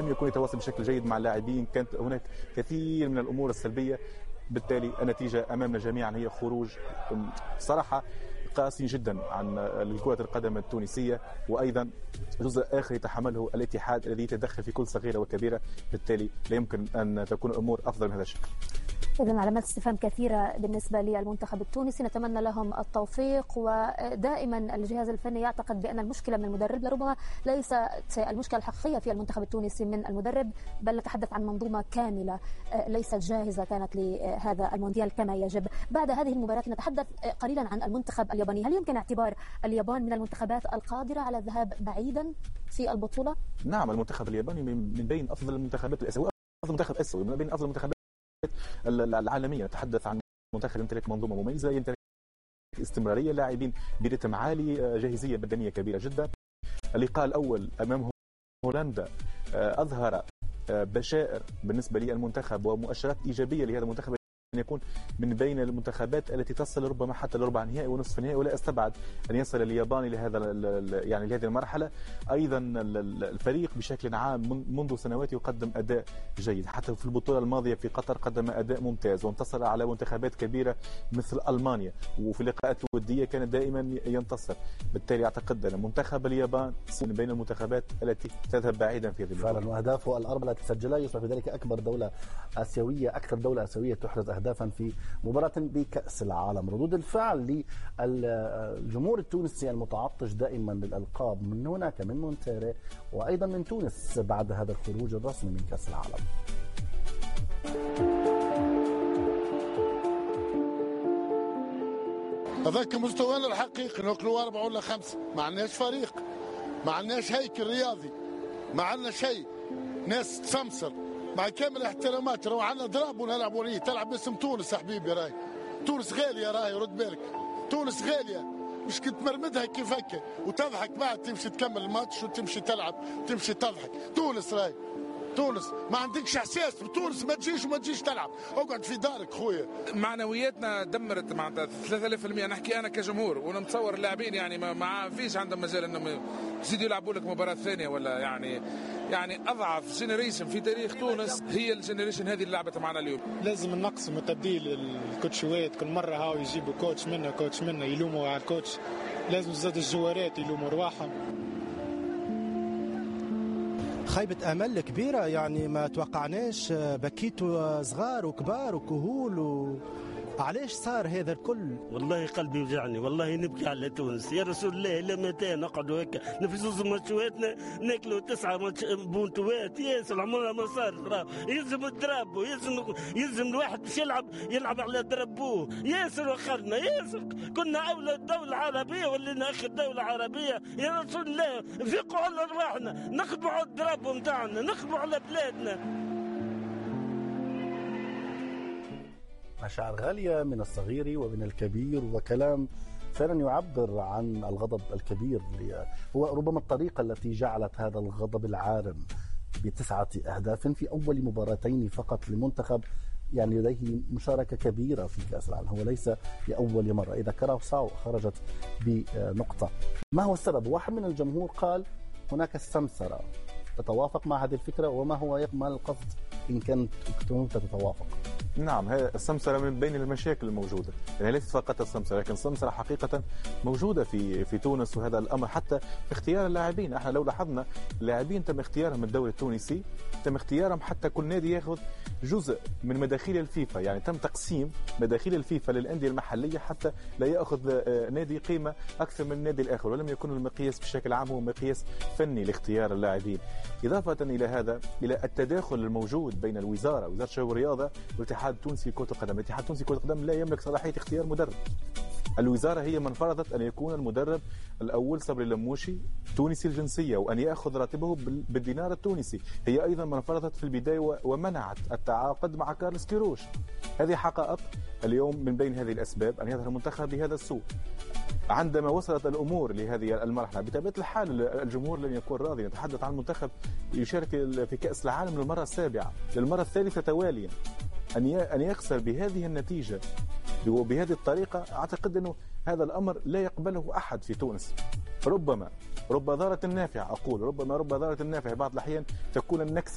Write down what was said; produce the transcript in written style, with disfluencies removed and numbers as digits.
لم يكن يتواصل بشكل جيد مع اللاعبين، كانت هناك كثير من الأمور السلبية. بالتالي النتيجة أمامنا جميعا هي خروج صراحة قاسي جدا عن كرة القدم التونسية، وأيضا جزء آخر يتحمله الاتحاد الذي يتدخل في كل صغيرة وكبيرة. بالتالي لا يمكن أن تكون الأمور أفضل من هذا الشكل. إذن علامات استفهام كثيرة بالنسبة للمنتخب التونسي، نتمنى لهم التوفيق. ودائما الجهاز الفني يعتقد بأن المشكلة من المدرب، لربما ليست المشكلة الحقيقية في المنتخب التونسي من المدرب، بل نتحدث عن منظومة كاملة ليست جاهزة كانت لهذا المونديال كما يجب. بعد هذه المباراة نتحدث قليلا عن المنتخب الياباني. هل يمكن اعتبار اليابان من المنتخبات القادرة على الذهاب بعيدا في البطولة؟ نعم، المنتخب الياباني من بين أفضل المنتخبات الآسيوية، أفضل منتخب آسيوي من بين أفضل المنتخبات العالمية. نتحدث عن منتخب يمتلك منظومة مميزة، يمتلك استمرارية، لاعبين برتم عالي، جاهزية بدنية كبيرة جدا. اللقاء الأول أمام هولندا أظهر بشائر بالنسبة للمنتخب ومؤشرات إيجابية لهذا المنتخب أن يكون من بين المنتخبات التي تصل ربما حتى لربع نهائي ونصف نهائي، ولا استبعد أن يصل اليابان لهذا يعني لهذه المرحلة. أيضا الفريق بشكل عام منذ سنوات يقدم أداء جيد، حتى في البطولة الماضية في قطر قدم أداء ممتاز وانتصر على منتخبات كبيرة مثل ألمانيا، وفي اللقاءات الودية كان دائما ينتصر. بالتالي أعتقد أن منتخب اليابان من بين المنتخبات التي تذهب بعيدا في هذه البطولة. فعلا، وأهدافه الأربعة التي سجلها يصبح بذلك أكبر دولة آسيوية، أكثر دولة آسيوية تحرز أهدافا في مباراة بكأس العالم. ردود الفعل للجمهور التونسي المتعطش دائما للألقاب من هناك من مونتيري وأيضا من تونس بعد هذا الخروج الرسمي من كأس العالم. هذاك مستوانا الحقيقي، ناكلوا 4 ولا 5، ما عندناش فريق، ما عندناش هيكل رياضي، ما عندنا شيء، ناس تسمسر. مع كامل احترامات، راهو عندنا ضرب ونلعبوا ليه، تلعب باسم تونس يا حبيبي. راهي تونس غاليه، راهي رد بالك، تونس غاليه، مش تمرمدها كيف هكا وتضحك بعد تمشي تكمل الماتش وتمشي تلعب تمشي تضحك. تونس راهي تونس، ما عندكش احساس بتونس، ما تجيش وما تجيش تلعب، اقعد في دارك خويا. معنوياتنا دمرت معناتها 3000%. نحكي انا كجمهور، وانا متصور اللاعبين يعني ما فيش عندهم مجال انهم يزيدوا يلعبوا لك مباراه ثانيه، ولا يعني اضعف جينيريشن في تاريخ تونس هي الجينيريشن هذه اللي لعبت معنا اليوم. لازم النقص وتبديل الكوتشوات، كل مره هاو يجيبوا كوتش منا يلوموا على الكوتش، لازم زاد الجوارات يلوموا رواحهم. خيبة أمل كبيرة، يعني ما توقعناش، بكيتوا صغار وكبار وكهول علاش صار هذا الكل؟ والله قلبي يوجعني، والله نبكي على تونس يا رسول الله. إلا متى نقعدوا هكا نفسوا ماتشواتنا ناكلوا 9 بونتوات؟ ياسر عمرها ما صار. يلزم الضرب، يلزم الواحد باش يلعب على ضربوه. ياسر وخرنا، ياسر كنا أولى دولة عربية ولينا آخر دولة عربية. يا رسول الله فيقوا على أرواحنا، نخدموا على الضرب نتاعنا، نخدموا على بلادنا. مشاعر غالية من الصغير ومن الكبير، وكلام فعلا يعبر عن الغضب الكبير. هو ربما الطريقة التي جعلت هذا الغضب العارم ب9 أهداف في أول مباراتين فقط لمنتخب يعني لديه مشاركة كبيرة في كأس العالم. هو ليس لأول مرة. إذا كراوساو خرجت بنقطة، ما هو السبب؟ واحد من الجمهور قال هناك السمسرة. تتوافق مع هذه الفكرة؟ وما هو ما القصد إن كنت تتوافق؟ نعم، هي السمسرة من بين المشاكل الموجودة، يعني ليست فقط السمسرة، لكن السمسرة حقيقة موجودة في تونس. وهذا الأمر حتى في اختيار اللاعبين، احنا لو لاحظنا اللاعبين تم اختيارهم من الدوري التونسي، تم اختيارهم حتى كل نادي ياخذ جزء من مداخيل الفيفا، يعني تم تقسيم مداخيل الفيفا للأندية المحلية حتى لا يأخذ نادي قيمة أكثر من النادي الآخر، ولم يكن المقياس بشكل عام هو مقياس فني لاختيار اللاعبين. إضافة إلى هذا، إلى التداخل الموجود بين وزارة الشباب والرياضة والاتحاد التونسي لكرة القدم. الاتحاد التونسي لكرة القدم لا يملك صلاحية اختيار مدرب. الوزارة هي من فرضت أن يكون المدرب الأول صبري اللموشي تونسي الجنسية وأن يأخذ راتبه بالدينار التونسي. هي أيضا من فرضت في البداية ومنعت التعاقد مع كارلوس كيروش. هذه حقائق. اليوم من بين هذه الأسباب أن يظهر المنتخب بهذا السوء. عندما وصلت الأمور لهذه المرحلة بطبيعة الحال الجمهور لن يكون راضي. نتحدث عن منتخب يشارك في كأس العالم للمرة السابعة، للمرة الثالثة تواليا. أن يخسر بهذه النتيجة وبهذه الطريقة، أعتقد أنه هذا الأمر لا يقبله أحد في تونس. رب ضارة نافعة، أقول رب ضارة نافعة. بعض الأحيان تكون النكسة